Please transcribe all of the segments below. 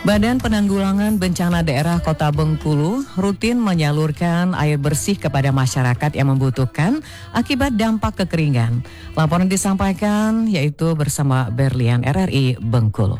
Badan Penanggulangan Bencana Daerah Kota Bengkulu rutin menyalurkan air bersih kepada masyarakat yang membutuhkan akibat dampak kekeringan. Laporan disampaikan yaitu bersama Berlian RRI Bengkulu.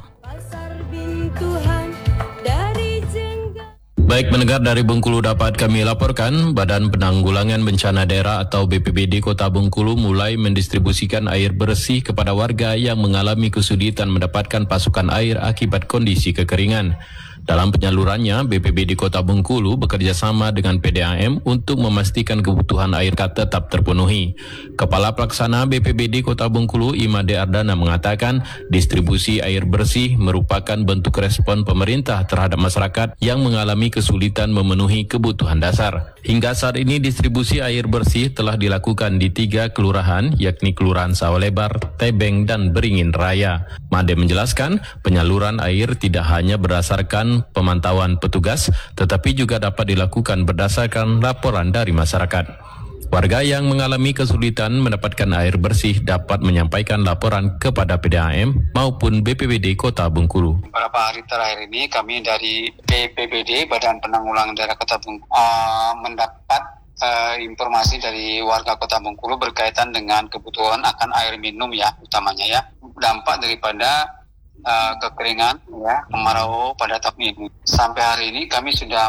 Baik pendengar, dari Bengkulu dapat kami laporkan, Badan Penanggulangan Bencana Daerah atau BPBD Kota Bengkulu mulai mendistribusikan air bersih kepada warga yang mengalami kesulitan mendapatkan pasokan air akibat kondisi kekeringan. Dalam penyalurannya, BPBD Kota Bengkulu bekerja sama dengan PDAM untuk memastikan kebutuhan air tetap terpenuhi. Kepala Pelaksana BPBD Kota Bengkulu, Imade Ardana, mengatakan distribusi air bersih merupakan bentuk respon pemerintah terhadap masyarakat yang mengalami kesulitan memenuhi kebutuhan dasar. Hingga saat ini distribusi air bersih telah dilakukan di 3 kelurahan, yakni Kelurahan Sawalebar, Tebeng, dan Beringin Raya. Made menjelaskan, penyaluran air tidak hanya berdasarkan pemantauan petugas, tetapi juga dapat dilakukan berdasarkan laporan dari masyarakat. Warga yang mengalami kesulitan mendapatkan air bersih dapat menyampaikan laporan kepada PDAM maupun BPBD Kota Bengkulu. Beberapa hari terakhir ini kami dari BPBD Badan Penanggulangan Daerah Kota Bengkulu mendapat informasi dari warga Kota Bengkulu berkaitan dengan kebutuhan akan air minum ya, utamanya ya, dampak daripada kekeringan ya, kemarau pada tahun ini. Sampai hari ini kami sudah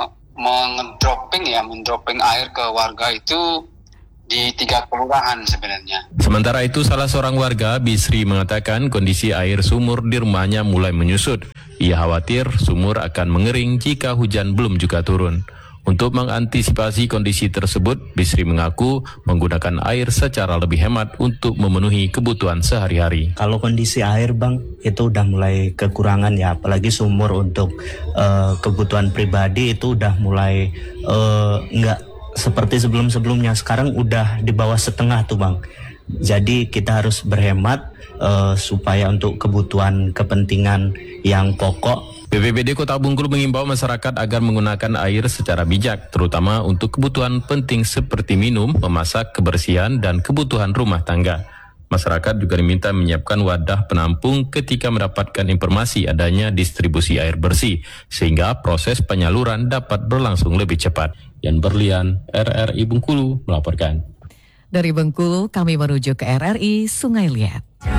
mendropping air ke warga itu di 3 kelurahan sebenarnya. Sementara itu, salah seorang warga, Bisri, mengatakan kondisi air sumur di rumahnya mulai menyusut. Ia khawatir sumur akan mengering jika hujan belum juga turun. Untuk mengantisipasi kondisi tersebut, Bisri mengaku menggunakan air secara lebih hemat untuk memenuhi kebutuhan sehari-hari. Kalau kondisi air, Bang, itu udah mulai kekurangan ya, apalagi sumur untuk kebutuhan pribadi itu udah mulai nggak seperti sebelum-sebelumnya. Sekarang udah di bawah setengah tuh, Bang. Jadi kita harus berhemat supaya untuk kebutuhan kepentingan yang pokok. BPBD Kota Bengkulu mengimbau masyarakat agar menggunakan air secara bijak, terutama untuk kebutuhan penting seperti minum, memasak, kebersihan, dan kebutuhan rumah tangga. Masyarakat juga diminta menyiapkan wadah penampung ketika mendapatkan informasi adanya distribusi air bersih, sehingga proses penyaluran dapat berlangsung lebih cepat. Yan Berlian, RRI Bengkulu melaporkan. Dari Bengkulu, kami menuju ke RRI Sungai Liat.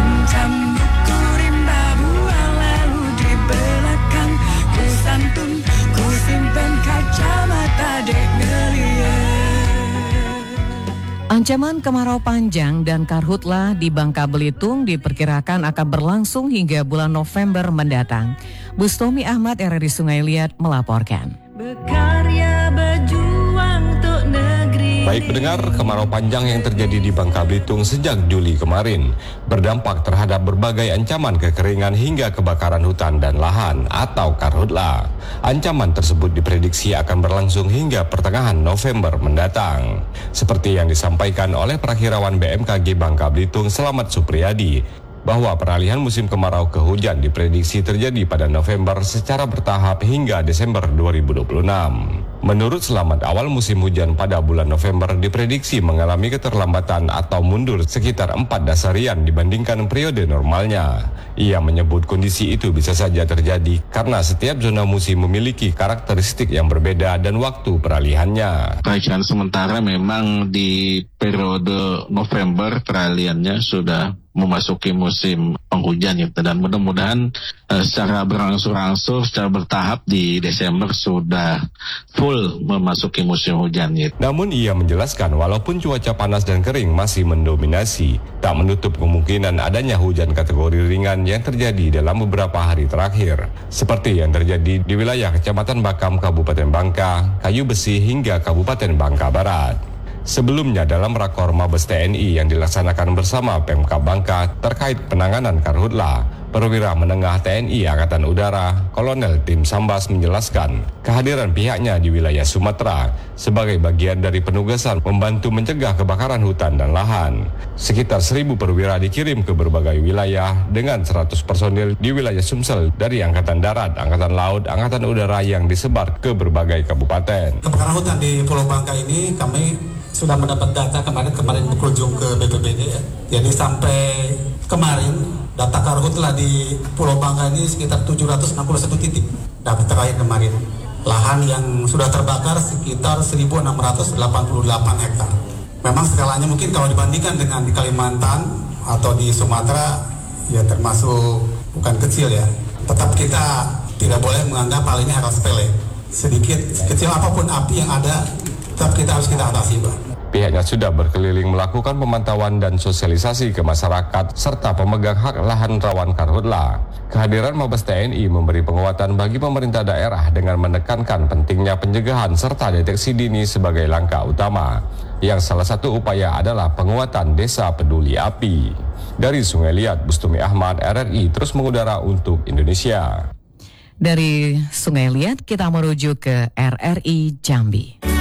Ancaman kemarau panjang dan karhutlah di Bangka Belitung diperkirakan akan berlangsung hingga bulan November mendatang. Bustomi Ahmad, RRI Sungai Liat melaporkan. Berkarya berjuang untuk negeri. Baik pendengar, kemarau panjang yang terjadi di Bangka Belitung sejak Juli kemarin berdampak terhadap berbagai ancaman kekeringan hingga kebakaran hutan dan lahan atau karhutla. Ancaman tersebut diprediksi akan berlangsung hingga pertengahan November mendatang. Seperti yang disampaikan oleh Perakirawan BMKG Bangka Belitung Selamat Supriyadi, bahwa peralihan musim kemarau ke hujan diprediksi terjadi pada November secara bertahap hingga Desember 2026. Menurut Selamat, awal musim hujan pada bulan November diprediksi mengalami keterlambatan atau mundur sekitar 4 dasarian dibandingkan periode normalnya. Ia menyebut kondisi itu bisa saja terjadi karena setiap zona musim memiliki karakteristik yang berbeda dan waktu peralihannya. Peralihan sementara memang di periode November peralihannya sudah memasuki musim penghujan ya, dan mudah-mudahan secara berangsur-angsur, secara bertahap di Desember sudah full memasuki musim hujan ya. Namun ia menjelaskan walaupun cuaca panas dan kering masih mendominasi, tak menutup kemungkinan adanya hujan kategori ringan yang terjadi dalam beberapa hari terakhir, seperti yang terjadi di wilayah Kecamatan Bakam, Kabupaten Bangka, Kayu Besi hingga Kabupaten Bangka Barat. Sebelumnya dalam rakor Mabes TNI yang dilaksanakan bersama Pemkab Bangka terkait penanganan karhutla, Perwira Menengah TNI Angkatan Udara, Kolonel Tim Sambas menjelaskan kehadiran pihaknya di wilayah Sumatera sebagai bagian dari penugasan membantu mencegah kebakaran hutan dan lahan. Sekitar 1.000 perwira dikirim ke berbagai wilayah dengan 100 personil di wilayah Sumsel dari Angkatan Darat, Angkatan Laut, Angkatan Udara yang disebar ke berbagai kabupaten. Kebakaran hutan di Pulau Bangka ini kami sudah mendapat data kemarin berkunjung ke BPBD ya. Jadi sampai kemarin Data karhutlah di Pulau Bangka ini sekitar 761 titik data terakhir kemarin. Lahan yang sudah terbakar sekitar 1.688 hektar. Memang skalanya mungkin kalau dibandingkan dengan di Kalimantan atau di Sumatera ya termasuk bukan kecil ya. Tetap kita tidak boleh menganggap hal ini hal sepele. Sedikit kecil apapun api yang ada tetap kita harus kita atasi, Pak. Pihaknya sudah berkeliling melakukan pemantauan dan sosialisasi ke masyarakat serta pemegang hak lahan rawan karhutla. Kehadiran Mabes TNI memberi penguatan bagi pemerintah daerah dengan menekankan pentingnya pencegahan serta deteksi dini sebagai langkah utama. Yang salah satu upaya adalah penguatan desa peduli api. Dari Sungai Liat, Bustumi Ahmad, RRI terus mengudara untuk Indonesia. Dari Sungai Liat kita menuju ke RRI Jambi.